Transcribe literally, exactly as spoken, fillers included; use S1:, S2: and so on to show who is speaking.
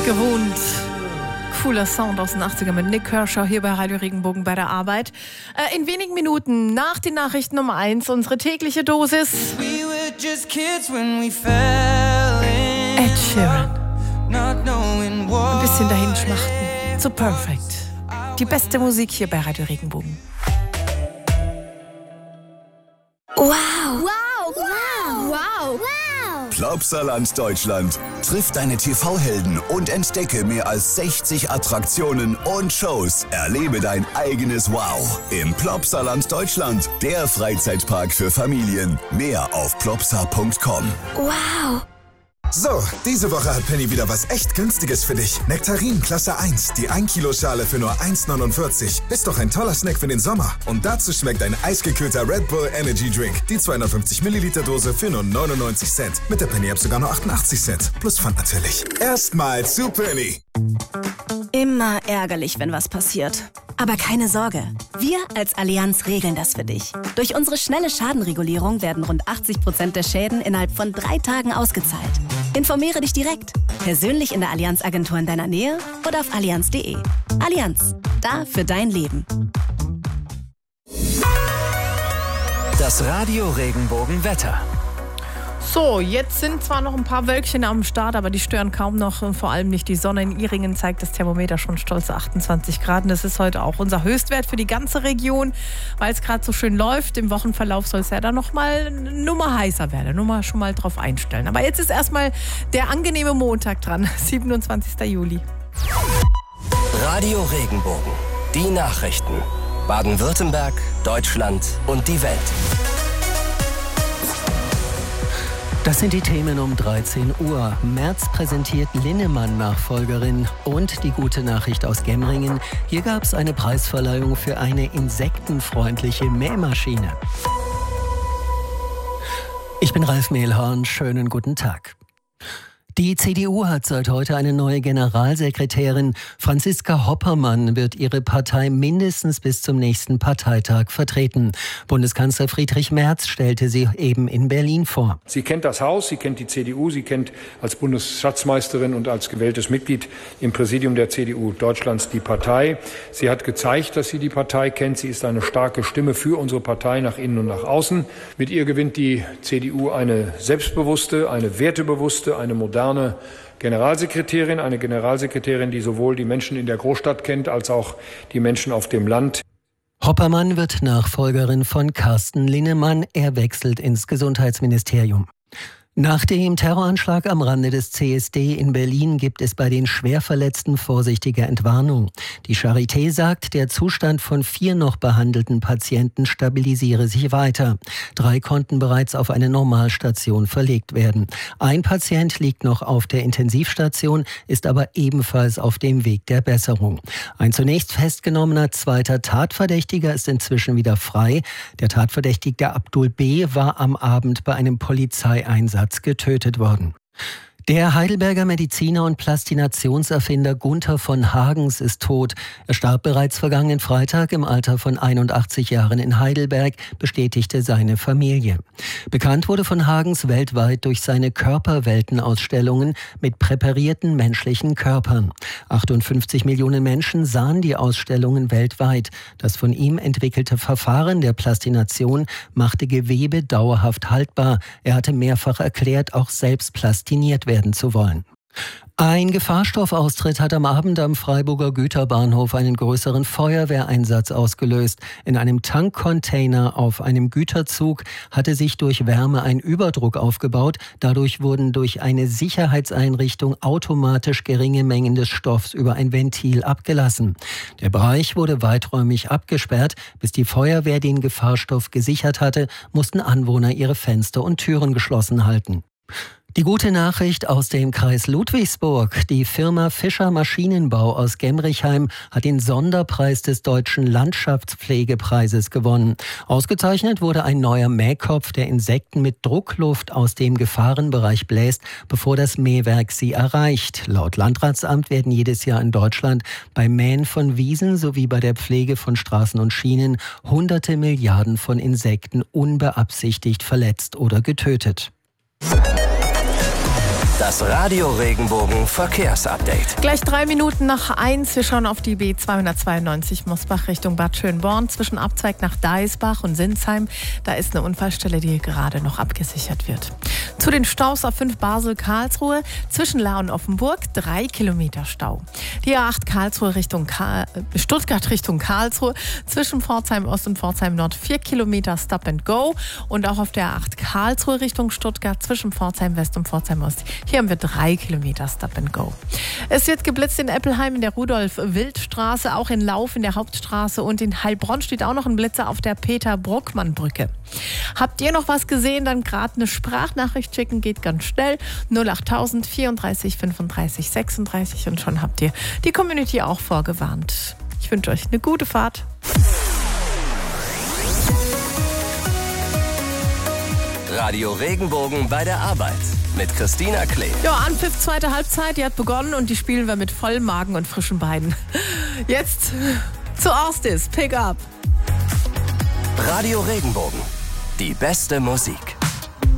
S1: gewohnt. Cooler Sound aus den achtziger mit Nick Kershaw hier bei Radio Regenbogen bei der Arbeit. Äh, in wenigen Minuten nach den Nachrichten Nummer eins unsere tägliche Dosis. Ed Sheeran. Ein bisschen dahin schmachten. So perfekt. Die beste Musik hier bei Radio Regenbogen.
S2: Wow. Wow. Wow. Wow. Wow.
S3: Plopsaland Deutschland. Triff deine T V-Helden und entdecke mehr als sechzig Attraktionen und Shows. Erlebe dein eigenes Wow im Plopsaland Deutschland. Der Freizeitpark für Familien. Mehr auf plopsa punkt com.
S2: Wow.
S4: So, diese Woche hat Penny wieder was echt Günstiges für dich. Nektarin Klasse eins, die ein Kilo Schale für nur eins neunundvierzig. Ist doch ein toller Snack für den Sommer. Und dazu schmeckt ein eisgekühlter Red Bull Energy Drink. Die zweihundertfünfzig Milliliter Dose für nur neunundneunzig Cent. Mit der Penny-App sogar nur achtundachtzig Cent. Plus Pfand natürlich. Erstmal zu Penny.
S5: Immer ärgerlich, wenn was passiert. Aber keine Sorge, wir als Allianz regeln das für dich. Durch unsere schnelle Schadenregulierung werden rund achtzig Prozent der Schäden innerhalb von drei Tagen ausgezahlt. Informiere dich direkt, persönlich in der Allianz-Agentur in deiner Nähe oder auf allianz punkt de. Allianz, da für dein Leben.
S6: Das Radio Regenbogen Wetter.
S1: So, jetzt sind zwar noch ein paar Wölkchen am Start, aber die stören kaum noch und vor allem nicht die Sonne. In Ihringen zeigt das Thermometer schon stolze achtundzwanzig Grad. Und das ist heute auch unser Höchstwert für die ganze Region, weil es gerade so schön läuft. Im Wochenverlauf soll es ja dann noch mal eine Nummer heißer werden. Nur mal schon mal drauf einstellen. Aber jetzt ist erstmal der angenehme Montag dran, siebenundzwanzigster Juli.
S6: Radio Regenbogen. Die Nachrichten. Baden-Württemberg, Deutschland und die Welt. Das sind die Themen um dreizehn Uhr. Merz präsentiert Linnemann-Nachfolgerin und die gute Nachricht aus Gemmringen. Hier gab es eine Preisverleihung für eine insektenfreundliche Mähmaschine. Ich bin Ralf Mehlhorn, schönen guten Tag. Die C D U hat seit heute eine neue Generalsekretärin. Franziska Hoppermann wird ihre Partei mindestens bis zum nächsten Parteitag vertreten. Bundeskanzler Friedrich Merz stellte sie eben in Berlin vor.
S7: Sie kennt das Haus, sie kennt die C D U, sie kennt als Bundesschatzmeisterin und als gewähltes Mitglied im Präsidium der C D U Deutschlands die Partei. Sie hat gezeigt, dass sie die Partei kennt. Sie ist eine starke Stimme für unsere Partei nach innen und nach außen. Mit ihr gewinnt die C D U eine selbstbewusste, eine wertebewusste, eine moderne Generalsekretärin, eine Generalsekretärin, die sowohl die Menschen in der Großstadt kennt, als auch die Menschen auf dem Land.
S6: Hoppermann wird Nachfolgerin von Carsten Linnemann. Er wechselt ins Gesundheitsministerium. Nach dem Terroranschlag am Rande des C S D in Berlin gibt es bei den Schwerverletzten vorsichtige Entwarnung. Die Charité sagt, der Zustand von vier noch behandelten Patienten stabilisiere sich weiter. Drei konnten bereits auf eine Normalstation verlegt werden. Ein Patient liegt noch auf der Intensivstation, ist aber ebenfalls auf dem Weg der Besserung. Ein zunächst festgenommener zweiter Tatverdächtiger ist inzwischen wieder frei. Der Tatverdächtige Abdul B. war am Abend bei einem Polizeieinsatz getötet worden. Der Heidelberger Mediziner und Plastinationserfinder Gunther von Hagens ist tot. Er starb bereits vergangenen Freitag im Alter von einundachtzig Jahren in Heidelberg, bestätigte seine Familie. Bekannt wurde von Hagens weltweit durch seine Körperweltenausstellungen mit präparierten menschlichen Körpern. achtundfünfzig Millionen Menschen sahen die Ausstellungen weltweit. Das von ihm entwickelte Verfahren der Plastination machte Gewebe dauerhaft haltbar. Er hatte mehrfach erklärt, auch selbst plastiniert werden zu wollen. Ein Gefahrstoffaustritt hat am Abend am Freiburger Güterbahnhof einen größeren Feuerwehreinsatz ausgelöst. In einem Tankcontainer auf einem Güterzug hatte sich durch Wärme ein Überdruck aufgebaut. Dadurch wurden durch eine Sicherheitseinrichtung automatisch geringe Mengen des Stoffs über ein Ventil abgelassen. Der Bereich wurde weiträumig abgesperrt. Bis die Feuerwehr den Gefahrstoff gesichert hatte, mussten Anwohner ihre Fenster und Türen geschlossen halten. Die gute Nachricht aus dem Kreis Ludwigsburg. Die Firma Fischer Maschinenbau aus Gemrichheim hat den Sonderpreis des Deutschen Landschaftspflegepreises gewonnen. Ausgezeichnet wurde ein neuer Mähkopf, der Insekten mit Druckluft aus dem Gefahrenbereich bläst, bevor das Mähwerk sie erreicht. Laut Landratsamt werden jedes Jahr in Deutschland beim Mähen von Wiesen sowie bei der Pflege von Straßen und Schienen hunderte Milliarden von Insekten unbeabsichtigt verletzt oder getötet.
S8: Das Radio Regenbogen Verkehrsupdate.
S1: Gleich drei Minuten nach eins. Wir schauen auf die B zweihundertzweiundneunzig Mosbach Richtung Bad Schönborn zwischen Abzweig nach Deisbach und Sinsheim. Da ist eine Unfallstelle, die gerade noch abgesichert wird. Zu den Staus A fünf Basel-Karlsruhe zwischen Lahr und Offenburg drei Kilometer Stau. Die A acht Karlsruhe Richtung Ka- Stuttgart Richtung Karlsruhe zwischen Pforzheim Ost und Pforzheim Nord vier Kilometer Stop and Go. Und auch auf der A acht Karlsruhe Richtung Stuttgart zwischen Pforzheim West und Pforzheim Ost. Hier haben wir drei Kilometer Stop and Go. Es wird geblitzt in Eppelheim in der Rudolf-Wild-Straße, auch in Lauf in der Hauptstraße und in Heilbronn steht auch noch ein Blitzer auf der Peter-Bruckmann-Brücke. Habt ihr noch was gesehen, dann gerade eine Sprachnachricht schicken, geht ganz schnell. null achttausend vierunddreißig fünfunddreißig sechsunddreißig und schon habt ihr die Community auch vorgewarnt. Ich wünsche euch eine gute Fahrt.
S8: Radio Regenbogen bei der Arbeit mit Christina Klee.
S1: Ja, Anpfiff zweite Halbzeit, die hat begonnen und die spielen wir mit vollem Magen und frischen Beinen. Jetzt zu Arstis, Pick Up.
S8: Radio Regenbogen, die beste Musik.